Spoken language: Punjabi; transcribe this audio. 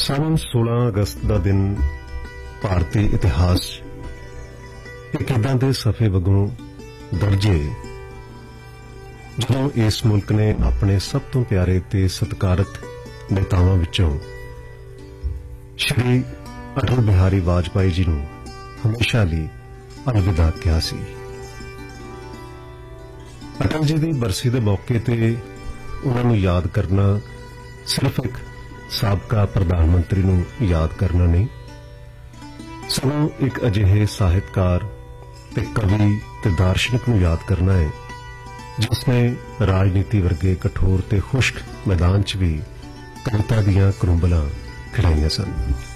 ਸਨ 16 ਅਗਸਤ ਦਾ ਦਿਨ ਭਾਰਤੀ ਇਤਿਹਾਸ 'ਚ ਇੱਕ ਇੱਦਾਂ ਦੇ ਸਫ਼ੇ ਵਗੋਂ ਦਰਜੇ ਜਦੋਂ ਇਸ ਮੁਲਕ ਨੇ ਆਪਣੇ ਸਭ ਤੋਂ ਪਿਆਰੇ ਤੇ ਸਤਿਕਾਰਤ ਨੇਤਾਵਾਂ ਵਿੱਚੋਂ ਸ਼੍ਰੀ ਅਟਲ ਬਿਹਾਰੀ ਵਾਜਪਾਈ ਜੀ ਨੂੰ ਹਮੇਸ਼ਾ ਲਈ ਅਲਵਿਦਾ ਕਿਹਾ ਸੀ। ਅਟਲ ਜੀ ਦੀ ਬਰਸੀ ਦੇ ਮੌਕੇ ਤੇ ਉਹਨਾਂ ਨੂੰ ਯਾਦ ਕਰਨਾ ਸਿਰਫ ਇੱਕ ਸਾਬਕਾ ਪ੍ਰਧਾਨ ਮੰਤਰੀ ਨੂੰ ਯਾਦ ਕਰਨਾ ਨਹੀਂ, ਸਗੋਂ ਇੱਕ ਅਜਿਹੇ ਸਾਹਿਤਕਾਰ ਤੇ ਕਵੀ ਤੇ ਦਾਰਸ਼ਨਿਕ ਨੂੰ ਯਾਦ ਕਰਨਾ ਹੈ ਜਿਸ ਨੇ ਰਾਜਨੀਤੀ ਵਰਗੇ ਕਠੋਰ ਤੇ ਖੁਸ਼ਕ ਮੈਦਾਨ 'ਚ ਵੀ ਕਵਿਤਾ ਦੀਆਂ ਕਰੂੰਬਲਾਂ ਖਿਲਾਈਆਂ ਸਨ।